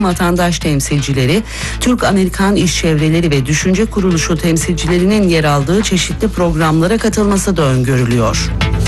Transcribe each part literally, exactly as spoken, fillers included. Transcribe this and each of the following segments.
vatandaş temsilcileri, Türk-Amerikan iş çevreleri ve düşünce kuruluşu temsilcilerinin yer aldığı çeşitli programlara katılması da öngörülüyor.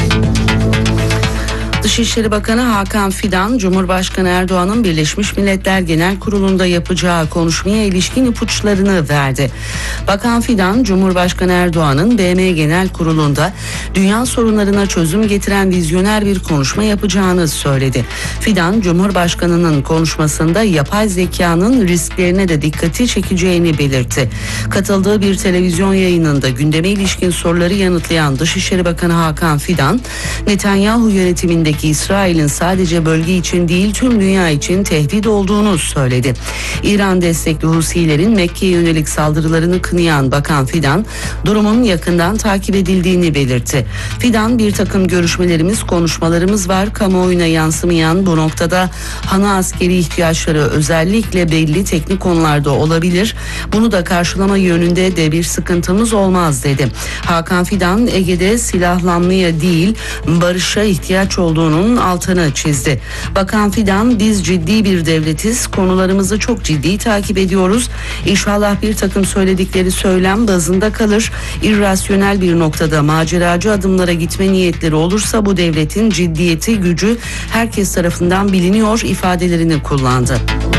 Dışişleri Bakanı Hakan Fidan, Cumhurbaşkanı Erdoğan'ın Birleşmiş Milletler Genel Kurulu'nda yapacağı konuşmaya ilişkin ipuçlarını verdi. Bakan Fidan, Cumhurbaşkanı Erdoğan'ın B M Genel Kurulu'nda dünya sorunlarına çözüm getiren vizyoner bir konuşma yapacağını söyledi. Fidan, Cumhurbaşkanı'nın konuşmasında yapay zekanın risklerine de dikkati çekeceğini belirtti. Katıldığı bir televizyon yayınında gündeme ilişkin soruları yanıtlayan Dışişleri Bakanı Hakan Fidan, Netanyahu yönetiminde İsrail'in sadece bölge için değil tüm dünya için tehdit olduğunu söyledi. İran destekli Husilerin Mekke'ye yönelik saldırılarını kınayan Bakan Fidan, durumun yakından takip edildiğini belirtti. Fidan, bir takım görüşmelerimiz, konuşmalarımız var. Kamuoyuna yansımayan bu noktada hana askeri ihtiyaçları özellikle belli teknik konularda olabilir. Bunu da karşılama yönünde de bir sıkıntımız olmaz dedi. Hakan Fidan, Ege'de silahlanmaya değil barışa ihtiyaç olduğunu onun altını çizdi. Bakan Fidan, biz ciddi bir devletiz, konularımızı çok ciddi takip ediyoruz. İnşallah bir takım söyledikleri söylem bazında kalır. İrrasyonel bir noktada maceracı adımlara gitme niyetleri olursa bu devletin ciddiyeti, gücü herkes tarafından biliniyor ifadelerini kullandı.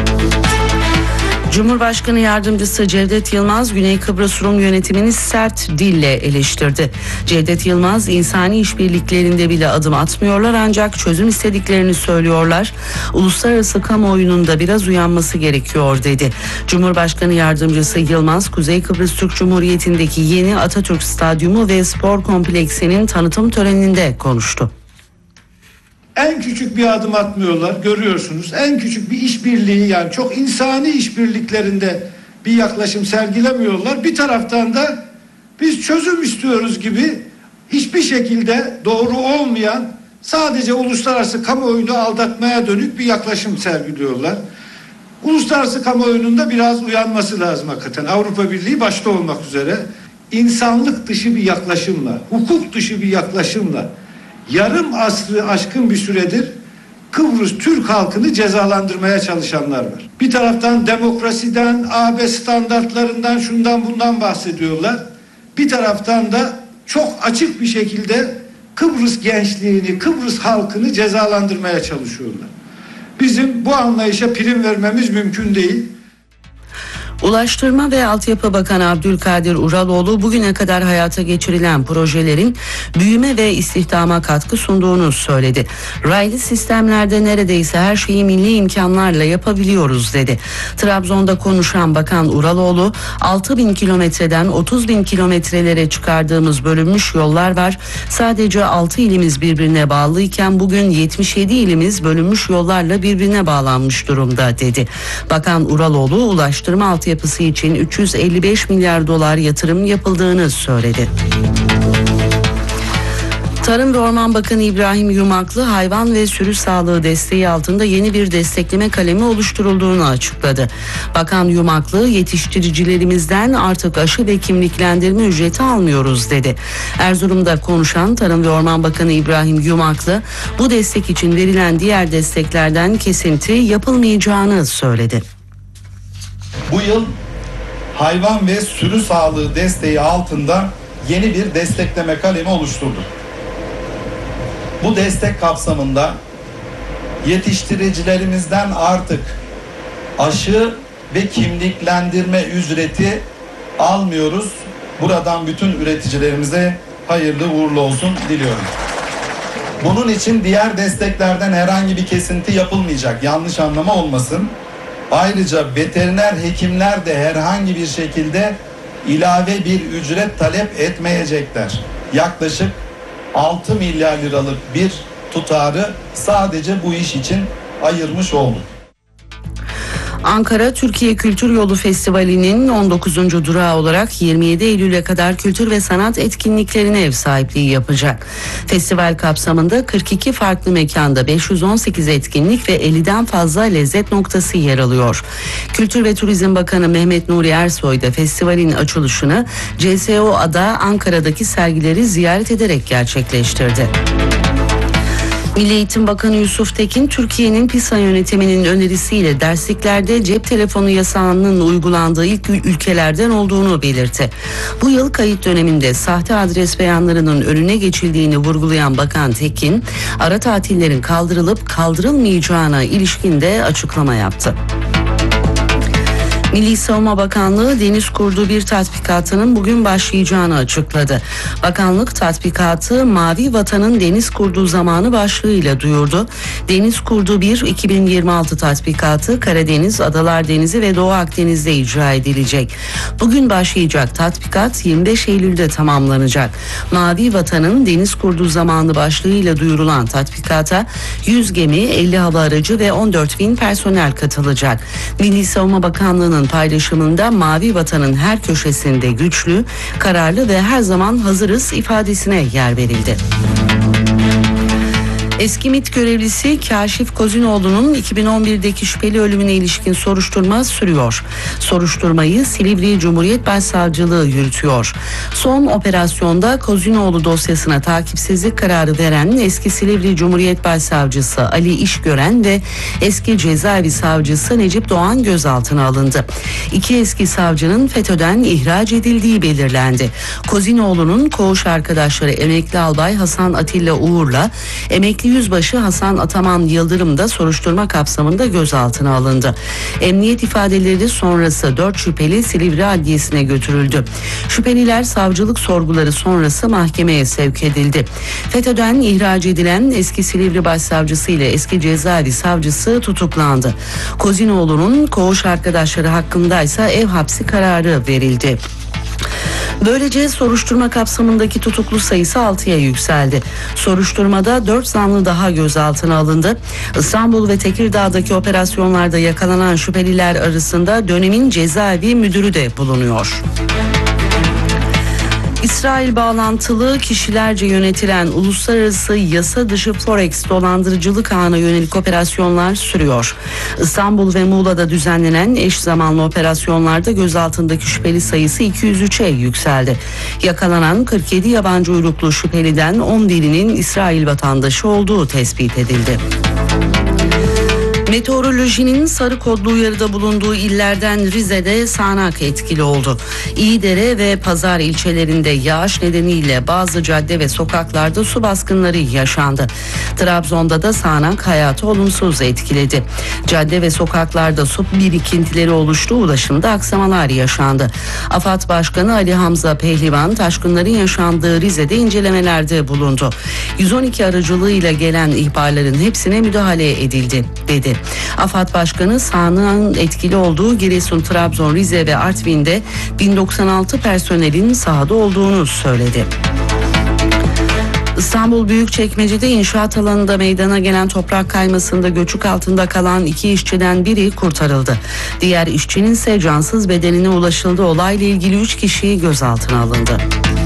Cumhurbaşkanı Yardımcısı Cevdet Yılmaz, Güney Kıbrıs Rum yönetimini sert dille eleştirdi. Cevdet Yılmaz, insani işbirliklerinde bile adım atmıyorlar ancak çözüm istediklerini söylüyorlar. Uluslararası kamuoyunun da biraz uyanması gerekiyor dedi. Cumhurbaşkanı Yardımcısı Yılmaz, Kuzey Kıbrıs Türk Cumhuriyeti'ndeki yeni Atatürk Stadyumu ve spor kompleksinin tanıtım töreninde konuştu. En küçük bir adım atmıyorlar, görüyorsunuz. En küçük bir işbirliği, yani çok insani işbirliklerinde bir yaklaşım sergilemiyorlar. Bir taraftan da biz çözüm istiyoruz gibi hiçbir şekilde doğru olmayan, sadece uluslararası kamuoyunu aldatmaya dönük bir yaklaşım sergiliyorlar. Uluslararası kamuoyunun da biraz uyanması lazım hakikaten. Avrupa Birliği başta olmak üzere insanlık dışı bir yaklaşımla, hukuk dışı bir yaklaşımla yarım asrı aşkın bir süredir Kıbrıs Türk halkını cezalandırmaya çalışanlar var. Bir taraftan demokrasiden, A B standartlarından, şundan bundan bahsediyorlar. Bir taraftan da çok açık bir şekilde Kıbrıs gençliğini, Kıbrıs halkını cezalandırmaya çalışıyorlar. Bizim bu anlayışa prim vermemiz mümkün değil. Ulaştırma ve Altyapı Bakanı Abdülkadir Uraloğlu, bugüne kadar hayata geçirilen projelerin büyüme ve istihdama katkı sunduğunu söyledi. Raylı sistemlerde neredeyse her şeyi milli imkanlarla yapabiliyoruz dedi. Trabzon'da konuşan Bakan Uraloğlu, altı bin kilometreden otuz bin kilometrelere çıkardığımız bölünmüş yollar var. Sadece altı ilimiz birbirine bağlıyken bugün yetmiş yedi ilimiz bölünmüş yollarla birbirine bağlanmış durumda dedi. Bakan Uraloğlu, ulaştırma altyapı yapısı için üç yüz elli beş milyar dolar yatırım yapıldığını söyledi. Tarım ve Orman Bakanı İbrahim Yumaklı, hayvan ve sürü sağlığı desteği altında yeni bir destekleme kalemi oluşturulduğunu açıkladı. Bakan Yumaklı, yetiştiricilerimizden artık aşı ve kimliklendirme ücreti almıyoruz dedi. Erzurum'da konuşan Tarım ve Orman Bakanı İbrahim Yumaklı, bu destek için verilen diğer desteklerden kesinti yapılmayacağını söyledi. Bu yıl hayvan ve sürü sağlığı desteği altında yeni bir destekleme kalemi oluşturduk. Bu destek kapsamında yetiştiricilerimizden artık aşı ve kimliklendirme ücreti almıyoruz. Buradan bütün üreticilerimize hayırlı uğurlu olsun diliyorum. Bunun için diğer desteklerden herhangi bir kesinti yapılmayacak. Yanlış anlama olmasın. Ayrıca veteriner hekimler de herhangi bir şekilde ilave bir ücret talep etmeyecekler. Yaklaşık altı milyar liralık bir tutarı sadece bu iş için ayırmış olduk. Ankara Türkiye Kültür Yolu Festivali'nin on dokuzuncu durağı olarak yirmi yedi Eylül'e kadar kültür ve sanat etkinliklerine ev sahipliği yapacak. Festival kapsamında kırk iki farklı mekanda beş yüz on sekiz etkinlik ve elliden fazla lezzet noktası yer alıyor. Kültür ve Turizm Bakanı Mehmet Nuri Ersoy da festivalin açılışını C S O A'da Ankara'daki sergileri ziyaret ederek gerçekleştirdi. Milli Eğitim Bakanı Yusuf Tekin, Türkiye'nin PISA yönetiminin önerisiyle dersliklerde cep telefonu yasağının uygulandığı ilk ülkelerden olduğunu belirtti. Bu yıl kayıt döneminde sahte adres beyanlarının önüne geçildiğini vurgulayan Bakan Tekin, ara tatillerin kaldırılıp kaldırılmayacağına ilişkin de açıklama yaptı. Milli Savunma Bakanlığı deniz kurdu bir tatbikatının bugün başlayacağını açıkladı. Bakanlık tatbikatı Mavi Vatan'ın deniz kurduğu zamanı başlığıyla duyurdu. Deniz kurdu bir iki bin yirmi altı tatbikatı Karadeniz, Adalar Denizi ve Doğu Akdeniz'de icra edilecek. Bugün başlayacak tatbikat yirmi beş Eylül'de tamamlanacak. Mavi Vatan'ın deniz kurduğu zamanı başlığıyla duyurulan tatbikata yüz gemi, elli hava aracı ve on dört bin personel katılacak. Milli Savunma Bakanlığı'nın paylaşımında Mavi Vatan'ın her köşesinde güçlü, kararlı ve her zaman hazırız ifadesine yer verildi. Eski MİT görevlisi Kaşif Kozinoğlu'nun iki bin on birdeki şüpheli ölümüne ilişkin soruşturma sürüyor. Soruşturmayı Silivri Cumhuriyet Başsavcılığı yürütüyor. Son operasyonda Kozinoğlu dosyasına takipsizlik kararı veren eski Silivri Cumhuriyet Başsavcısı Ali İşgören ve eski cezaevi savcısı Necip Doğan gözaltına alındı. İki eski savcının FETÖ'den ihraç edildiği belirlendi. Kozinoğlu'nun koğuş arkadaşları emekli albay Hasan Atilla Uğur'la emekli yüzbaşı Hasan Ataman Yıldırım da soruşturma kapsamında gözaltına alındı. Emniyet ifadeleri sonrası dört şüpheli Silivri Adliyesi'ne götürüldü. Şüpheliler savcılık sorguları sonrası mahkemeye sevk edildi. FETÖ'den ihraç edilen eski Silivri Başsavcısı ile eski cezaevi savcısı tutuklandı. Kozinoğlu'nun koğuş arkadaşları hakkındaysa ev hapsi kararı verildi. Böylece soruşturma kapsamındaki tutuklu sayısı altıya yükseldi. Soruşturmada dört zanlı daha gözaltına alındı. İstanbul ve Tekirdağ'daki operasyonlarda yakalanan şüpheliler arasında dönemin cezaevi müdürü de bulunuyor. İsrail bağlantılı kişilerce yönetilen uluslararası yasa dışı Forex dolandırıcılık ağına yönelik operasyonlar sürüyor. İstanbul ve Muğla'da düzenlenen eş zamanlı operasyonlarda gözaltındaki şüpheli sayısı iki yüz üçe yükseldi. Yakalanan kırk yedi yabancı uyruklu şüpheliden on birinin İsrail vatandaşı olduğu tespit edildi. Meteorolojinin sarı kodlu uyarıda bulunduğu illerden Rize'de sağanak etkili oldu. İyidere ve Pazar ilçelerinde yağış nedeniyle bazı cadde ve sokaklarda su baskınları yaşandı. Trabzon'da da sağanak hayatı olumsuz etkiledi. Cadde ve sokaklarda su birikintileri oluştu, ulaşımda aksamalar yaşandı. AFAD Başkanı Ali Hamza Pehlivan taşkınların yaşandığı Rize'de incelemelerde bulundu. yüz on iki aracılığıyla gelen ihbarların hepsine müdahale edildi dedi. AFAD Başkanı sağanağın etkili olduğu Giresun, Trabzon, Rize ve Artvin'de bin doksan altı personelin sahada olduğunu söyledi. İstanbul Büyükçekmece'de inşaat alanında meydana gelen toprak kaymasında göçük altında kalan iki işçiden biri kurtarıldı. Diğer işçinin ise cansız bedenine ulaşıldı. Olayla ilgili üç kişi gözaltına alındı.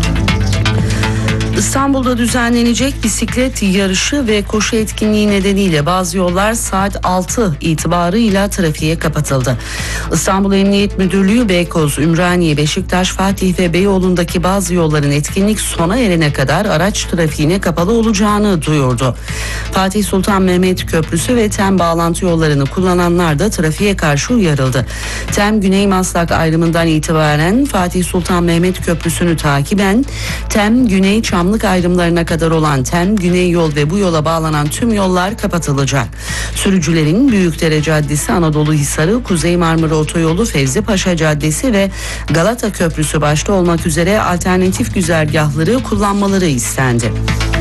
İstanbul'da düzenlenecek bisiklet yarışı ve koşu etkinliği nedeniyle bazı yollar saat altı itibarıyla trafiğe kapatıldı. İstanbul Emniyet Müdürlüğü Beykoz, Ümraniye, Beşiktaş, Fatih ve Beyoğlu'ndaki bazı yolların etkinlik sona erene kadar araç trafiğine kapalı olacağını duyurdu. Fatih Sultan Mehmet Köprüsü ve TEM bağlantı yollarını kullananlar da trafiğe karşı uyarıldı. TEM Güney Maslak ayrımından itibaren Fatih Sultan Mehmet Köprüsü'nü takiben TEM Güney Çamlık ayrımlarına kadar olan TEM Güney Yol ve bu yola bağlanan tüm yollar kapatılacak. Sürücülerin Büyükdere Caddesi, Anadolu Hisarı, Kuzey Marmara Otoyolu, Fevzi Paşa Caddesi ve Galata Köprüsü başta olmak üzere alternatif güzergahları kullanmaları istendi.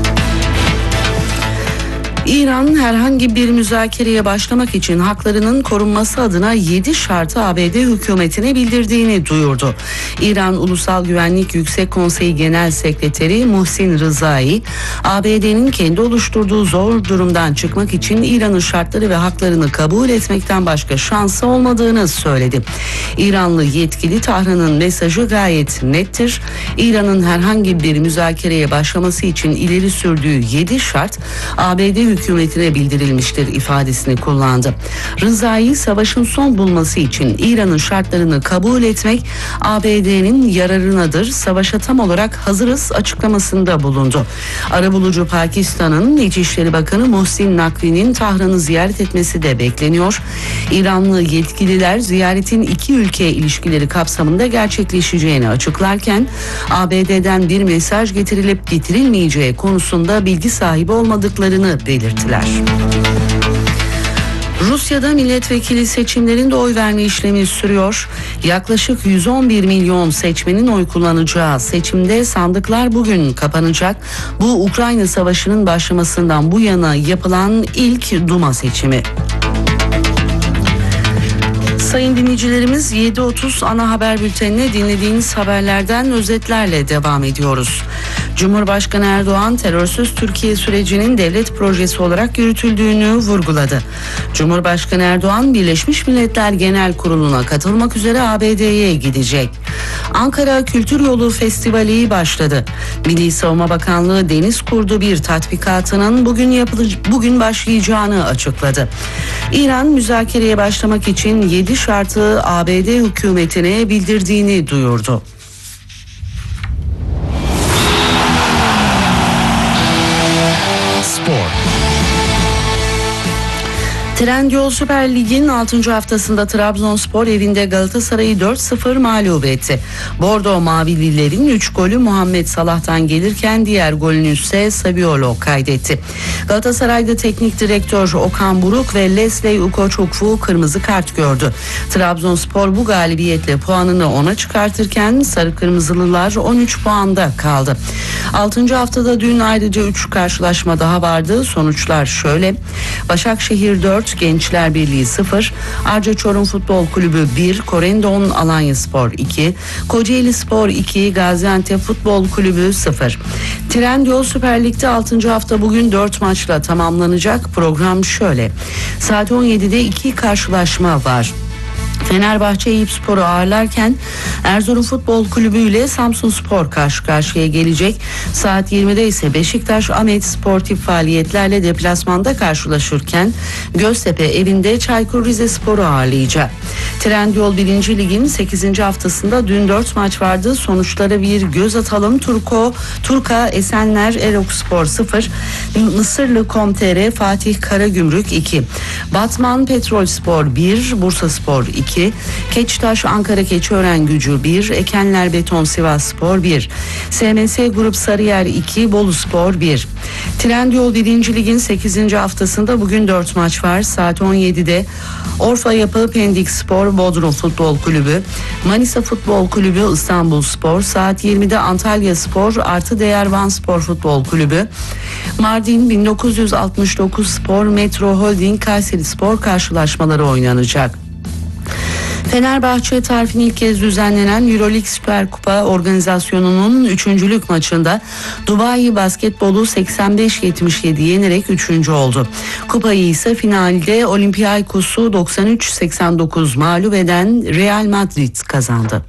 İran herhangi bir müzakereye başlamak için haklarının korunması adına yedi şartı A B D hükümetine bildirdiğini duyurdu. İran Ulusal Güvenlik Yüksek Konseyi Genel Sekreteri Muhsin Rızai, A B D'nin kendi oluşturduğu zor durumdan çıkmak için İran'ın şartları ve haklarını kabul etmekten başka şansı olmadığını söyledi. İranlı yetkili Tahran'ın mesajı gayet nettir. İran'ın herhangi bir müzakereye başlaması için ileri sürdüğü yedi şart A B D hükümetine hükümetine bildirilmiştir ifadesini kullandı. Rıza'yı savaşın son bulması için İran'ın şartlarını kabul etmek A B D'nin yararınadır. Savaşa tam olarak hazırız açıklamasında bulundu. Arabulucu Pakistan'ın İçişleri Bakanı Mohsin Nakvi'nin Tahran'ı ziyaret etmesi de bekleniyor. İranlı yetkililer ziyaretin iki ülke ilişkileri kapsamında gerçekleşeceğini açıklarken A B D'den bir mesaj getirilip getirilmeyeceği konusunda bilgi sahibi olmadıklarını belirttiler. Rusya'da milletvekili seçimlerinde oy verme işlemi sürüyor. Yaklaşık yüz on bir milyon seçmenin oy kullanacağı seçimde sandıklar bugün kapanacak. Bu Ukrayna Savaşı'nın başlamasından bu yana yapılan ilk Duma seçimi. Sayın dinleyicilerimiz, yedi otuz ana haber bültenine dinlediğiniz haberlerden özetlerle devam ediyoruz. Cumhurbaşkanı Erdoğan terörsüz Türkiye sürecinin devlet projesi olarak yürütüldüğünü vurguladı. Cumhurbaşkanı Erdoğan Birleşmiş Milletler Genel Kurulu'na katılmak üzere A B D'ye gidecek. Ankara Kültür Yolu Festivali başladı. Milli Savunma Bakanlığı Deniz Kurdu bir tatbikatının bugün yapılacak, bugün başlayacağını açıkladı. İran müzakereye başlamak için yedi şartı A B D hükümetine bildirdiğini duyurdu. Spor. Trendyol Süper Lig'in altıncı haftasında Trabzonspor evinde Galatasaray'ı dört sıfır mağlup etti. Bordo Mavililerin üç golü Muhammed Salah'tan gelirken diğer golünü ise Saviolo kaydetti. Galatasaray'da teknik direktör Okan Buruk ve Leslie Ukochukwu kırmızı kart gördü. Trabzonspor bu galibiyetle puanını ona çıkartırken sarı kırmızılılar on üç puanda kaldı. altıncı haftada dün ayrıca üç karşılaşma daha vardı. Sonuçlar şöyle: Başakşehir dört, Gençler Birliği sıfır, Arca Çorum Futbol Kulübü bir, Korendon Alanyaspor iki, Kocaeli Spor iki, Gaziantep Futbol Kulübü sıfır. Trendyol Süper Lig'de altıncı hafta bugün dört maçla tamamlanacak. Program şöyle: saat on yedide iki karşılaşma var. Fenerbahçe Eyüpspor'u ağırlarken Erzurum Futbol Kulübü ile Samsunspor karşı karşıya gelecek. Saat yirmide ise Beşiktaş Ahmet sportif faaliyetlerle deplasmanda karşılaşırken Göztepe evinde Çaykur Rizespor'u ağırlayacak. Trendyol birinci Lig'in sekizinci haftasında dün dört maç vardı. Sonuçlara bir göz atalım. Turko, Turka Esenler Erokspor sıfır, Mısırlı Com.tr Fatih Karagümrük iki, Batman Petrolspor bir, Bursaspor iki, Keçtaş Ankara Keçiören-Gücü bir, Ekenler Beton Sivasspor bir, S M S Grup Sarıyer iki, Boluspor bir. Trendyol birinci Lig'in sekizinci haftasında bugün dört maç var. Saat on yedide Orfa Yapı Pendik Spor Bodrum Futbol Kulübü, Manisa Futbol Kulübü İstanbulspor, saat yirmide Antalya Spor Artı Değer Van Spor Futbol Kulübü, Mardin bin dokuz yüz altmış dokuz Spor Metro Holding Kayseri Spor karşılaşmaları oynanacak. Fenerbahçe tarafından ilk kez düzenlenen Euroleague Süper Kupa organizasyonunun üçüncülük maçında Dubai Basketbolu seksen beş yetmiş yedi yenerek üçüncü oldu. Kupayı ise finalde Olympiakos'u doksan üç seksen dokuz mağlup eden Real Madrid kazandı.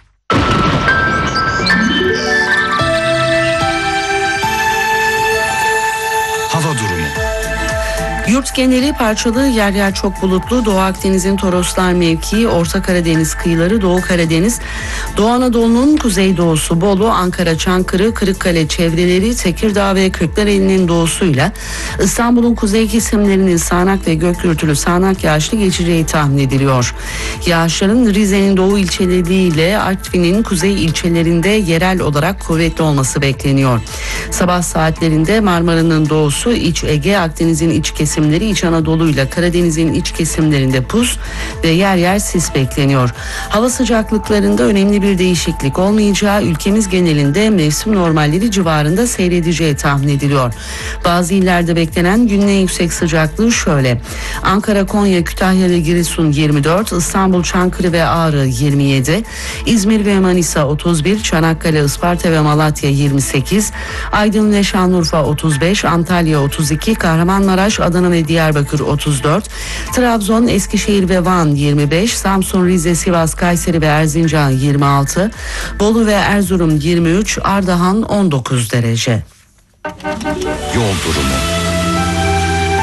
Hava durumu. Yurt geneli parçalı, yer yer çok bulutlu. Doğu Akdeniz'in Toroslar mevkii, Orta Karadeniz kıyıları, Doğu Karadeniz, Doğu Anadolu'nun kuzeydoğusu Bolu, Ankara, Çankırı, Kırıkkale çevreleri, Tekirdağ ve Kırklareli'nin doğusuyla İstanbul'un kuzey kesimlerinin sağanak ve gök gürültülü sağanak yağışlı geçeceği tahmin ediliyor. Yağışların Rize'nin doğu ilçeleriyle Artvin'in kuzey ilçelerinde yerel olarak kuvvetli olması bekleniyor. Sabah saatlerinde Marmara'nın doğusu, İç Ege, Akdeniz'in iç kesimleri, İç Anadolu ile Karadeniz'in iç kesimlerinde pus ve yer yer sis bekleniyor. Hava sıcaklıklarında önemli bir değişiklik olmayacağı, ülkemiz genelinde mevsim normalleri civarında seyredeceği tahmin ediliyor. Bazı illerde beklenen günün en yüksek sıcaklığı şöyle: Ankara, Konya, Kütahya ve Giresun yirmi dört, İstanbul, Çankırı ve Ağrı yirmi yedi, İzmir ve Manisa otuz bir, Çanakkale, Isparta ve Malatya yirmi sekiz, Aydın ve Şanlıurfa otuz beş, Antalya otuz iki, Kahramanmaraş, Adana ve Diyarbakır otuz dört, Trabzon, Eskişehir ve Van yirmi beş, Samsun, Rize, Sivas, Kayseri ve Erzincan yirmi altı, Bolu ve Erzurum yirmi üç, Ardahan on dokuz derece. Yol durumu.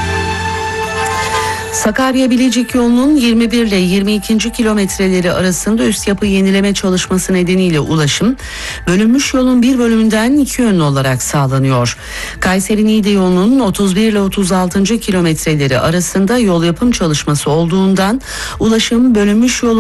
Sakarya-Bilecik yolunun yirmi bir ile yirmi ikinci kilometreleri arasında üst yapı yenileme çalışması nedeniyle ulaşım bölünmüş yolun bir bölümünden iki yönlü olarak sağlanıyor. Kayseri-Niğde yolunun otuz bir ile otuz altıncı kilometreleri arasında yol yapım çalışması olduğundan ulaşım bölünmüş yolun